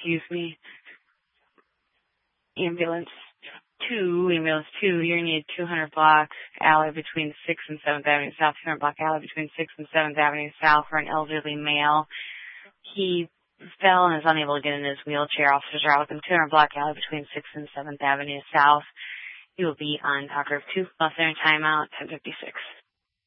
excuse me. Ambulance 2, you're going to need 200 block alley between 6th and 7th Avenue South, 200 block alley between 6th and 7th Avenue South for an elderly male. He fell and is unable to get in his wheelchair. Officers are out with him. 200 block alley between 6th and 7th Avenue South. He will be on Talk Group 2, plus their timeout, 10:56.